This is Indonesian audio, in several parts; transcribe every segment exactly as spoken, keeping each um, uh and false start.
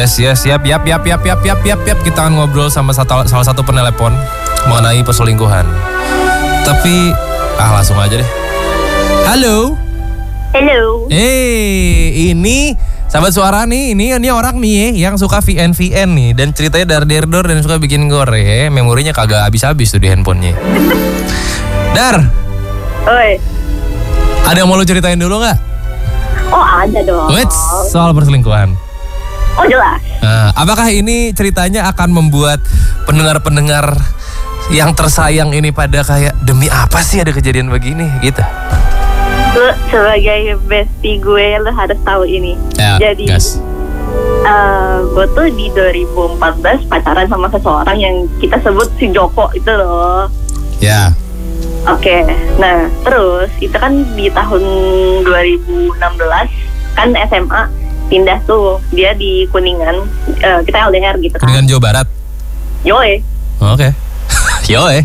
Yes, yes, yap, yap, yap, yap, yap, yap, yap, yap. Kita akan ngobrol sama satu, salah satu penelepon mengenai perselingkuhan. Tapi, ah langsung aja deh. Halo. Halo. Eh, ini sahabat suara nih, ini ini orang nih yang suka V N V N nih dan ceritanya dar-der-dor dan suka bikin gore. Memorinya kagak habis-habis tuh di handphonenya. Dar. Oi. Ada yang mau lu ceritain dulu nggak? Oh ada dong. Wait, soal perselingkuhan. Oh jelas. Nah, apakah ini ceritanya akan membuat pendengar-pendengar yang tersayang ini pada kayak demi apa sih ada kejadian begini gitu? Lu sebagai bestie gue lu harus tahu ini. Ya, Jadi gas. uh, gue tuh di dua ribu empat belas pacaran sama seseorang yang kita sebut si Joko itu loh. Ya. Oke, nah terus itu kan di tahun dua ribu enam belas kan S M A pindah tuh, dia di Kuningan, uh, kita L D R gitu kan. Kuningan Jawa Barat. Yoe. Oke. Yoe.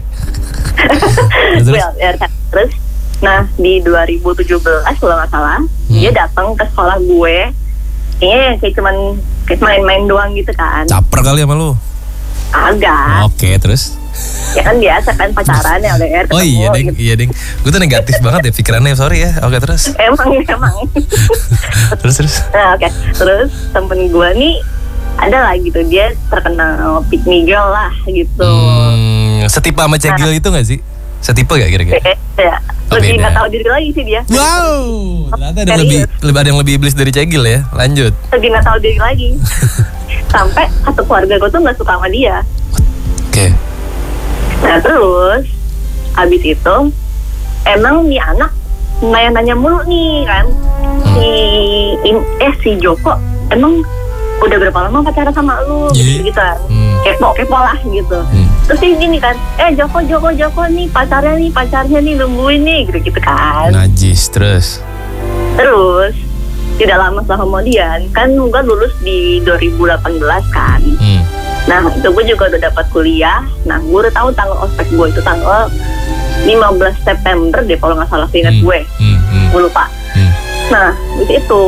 Gue L D R kan. Terus, nah di dua ribu tujuh belas kalau nggak salah, hmm. dia datang ke sekolah gue, kayaknya kayak cuman kayak main-main doang gitu kan. Caper kali sama lu. Agak. Oke, terus? Ya kan biasa kan pacaran L D R ketemu. Oh iya ding, gitu. iya ding. Gue tuh negatif banget ya pikirannya, sorry ya. Oke, terus? Emang, emang. terus, terus? Nah oke, terus temen gue nih ada lah gitu, dia terkenal pick me girl lah gitu. Hmm, setipe sama Cegil nah. itu gak sih? Setipe gak kira-kira? Ya, oh, lebih gak tahu diri lagi sih dia. Wow, ternyata ada lebih, lebih ada yang lebih iblis dari Cegil ya. Lanjut. Lebih gak tahu diri lagi. Sampai satu keluarga gue tuh gak suka sama dia. Oke. Okay. Nah terus abis itu emang nih anak nanya-nanya mulu nih kan, hmm. si eh si Joko emang udah berapa lama pacaran sama lu yeah. gitu kan, hmm. kepo kepo lah gitu. Hmm. Terus dia gini kan, eh Joko Joko Joko nih pacarnya nih pacarnya nih nungguin nih gitu gitu kan. Najis. Terus terus tidak lama setelah kemudian kan gue lulus di dua ribu delapan belas kan. Hmm. Nah itu gue juga udah dapat kuliah. Nah gue udah tahu tanggal ospek gue itu tanggal lima belas September deh kalau nggak salah, ingat hmm. gue hmm. hmm. gue lupa. hmm. Nah di itu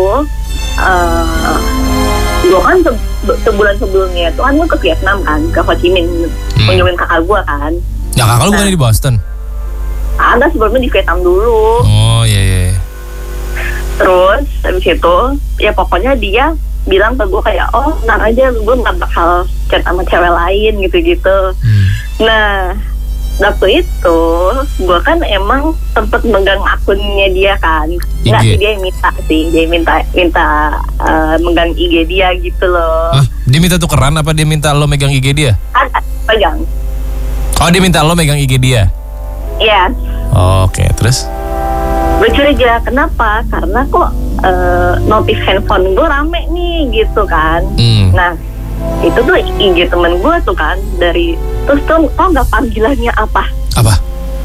uh, gue kan se- sebulan sebelumnya tuh kan gue ke Vietnam kan, ke Ho Chi Minh hmm. kunjungin kakak gue kan. Ya kakak lu nah, bukan di Boston? Ada sebelumnya di Vietnam dulu. Oh iya iya. Terus habis itu ya pokoknya dia bilang ke gue kayak, oh ntar aja gue gak bakal chat sama cewek lain gitu-gitu. hmm. Nah waktu itu gue kan emang sempet megang akunnya dia kan. Nggak sih, dia yang minta sih, dia minta minta uh, megang I G dia gitu loh. Hah? Dia minta tukeran apa dia minta lo megang I G dia? Kan pegang. Oh dia minta lo megang I G dia? Iya. Yes. Oh, oke, okay. Terus? Gue curiga, kenapa? Karena kok uh, notif handphone gue rame nih gitu kan. hmm. Nah itu tuh I G temen gue tuh kan, dari terus tuh tau gak panggilannya apa? Apa?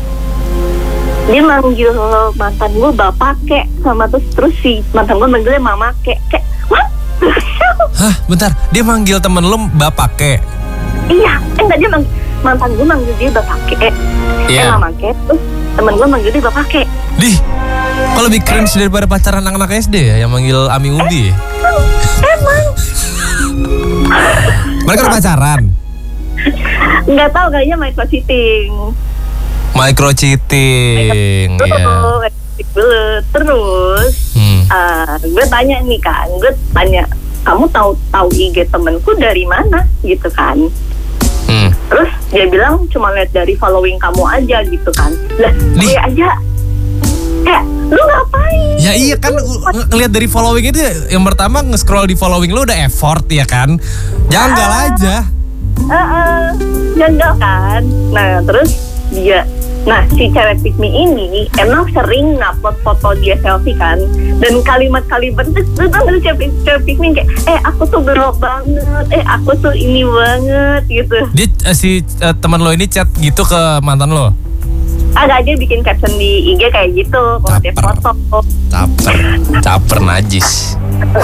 Dia manggil mantan gue bapak kek, sama terus terus si mantan gue manggilnya mama kek. Kek what? Hah bentar, dia manggil temen lo bapak kek? Iya, enggak, dia manggil, mantan gue manggil dia bapak kek. Yeah. Eh mama kek, terus temen gue manggil dia bapak kek. Dih, kok lebih keren daripada pacaran anak-anak S D ya yang manggil Ami Ubi ya? Emang. Mereka udah pacaran? Nggak tahu, kayaknya micro cheating. Micro cheating, ya. Terus, hmm. uh, gue tanya nih kan, gue tanya, kamu tahu tahu I G temenku dari mana gitu kan? Hmm. Terus dia bilang cuma lihat dari following kamu aja gitu kan? Lah, gue aja. Kayak, lu ngapain? Ya iya kan, ngeliat dari following itu yang pertama nge-scroll di following lu udah effort ya kan? Janggal uh, aja. Uh, uh, janggal kan? Nah terus dia, nah si cewek pick me ini emang sering ngupload foto dia selfie kan? Dan kalimat-kalimat itu tuh tuh cewek, cewek pick me kayak, eh aku tuh berok banget, eh aku tuh ini banget gitu. Dia uh, si uh, teman lo ini chat gitu ke mantan lo? Agak aja bikin caption di I G kayak gitu, kalau dia foto. Caper, caper najis.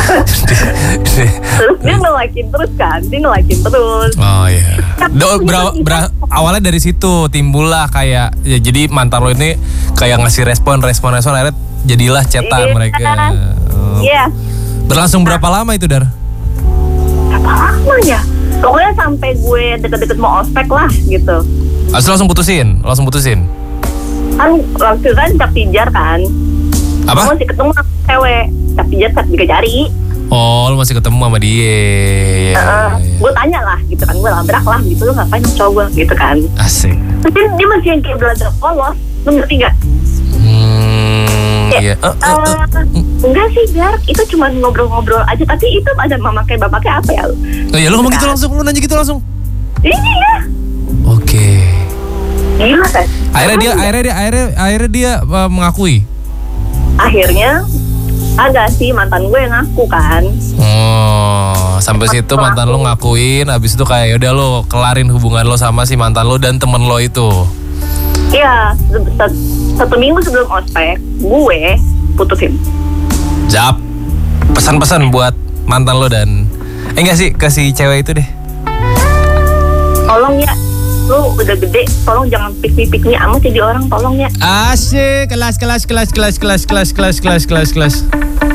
Terus dia nge-like-in terus kan, dia nge-like-in terus. Oh iya. Do, bra, bra, awalnya dari situ timbullah kayak, ya, jadi mantan lo ini kayak ngasih respon, respon, respon, akhirnya jadilah chatan yeah. mereka. Iya. Oh. Yeah. Berlangsung berapa lama itu, Dar? lama ya? Pokoknya sampai gue deket-deket mau ospek lah gitu. Lalu langsung putusin, langsung putusin. Kan waktu kan cap pijar kan. Apa? Gue masih ketemu sama cewek, cap pijar cap tiga jari. Oh, lu masih ketemu sama dia. Ya, uh, ya. Gue tanya lah gitu kan, gue labrak lah gitu, lu ngapain coba gitu kan. Asik. Tapi dia masih yang kayak belajar polos, lu ngerti gak? Hmm, iya. Uh, uh, uh, uh, enggak sih, biar itu cuma ngobrol-ngobrol aja, tapi itu ada mamakai bapaknya apa ya? Oh iya, lu ngomong gitu langsung, lu nanya gitu langsung. Iya. Oke. Gila kan? Akhirnya dia, akhirnya dia, akhirnya, akhirnya dia uh, mengakui. Akhirnya agak sih mantan gue yang ngaku kan. Oh, sampai situ mantan lo ngakuin, habis itu kayak udah lo kelarin hubungan lo sama si mantan lo dan temen lo itu. Iya, satu, satu minggu sebelum ospek, gue putusin. Jap, pesan-pesan buat mantan lo dan eh enggak sih ke si cewek itu deh. Tolong ya, lu udah gede, tolong jangan piknik-piknik amat jadi orang, tolong ya. Asik, kelas kelas kelas kelas kelas kelas kelas kelas kelas kelas kelas.